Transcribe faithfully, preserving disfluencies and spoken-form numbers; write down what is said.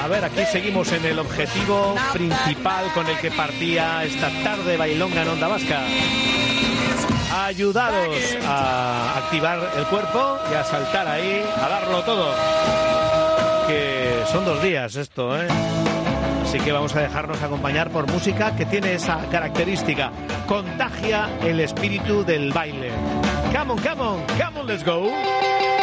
ver, aquí seguimos en el objetivo principal con el que partía esta tarde bailonga en Onda Vasca. Ayudaros a activar el cuerpo y a saltar ahí, a darlo todo. Que son dos días esto, ¿eh? Así que vamos a dejarnos acompañar por música que tiene esa característica. Contagia el espíritu del baile. Come on, come on, come on, let's go.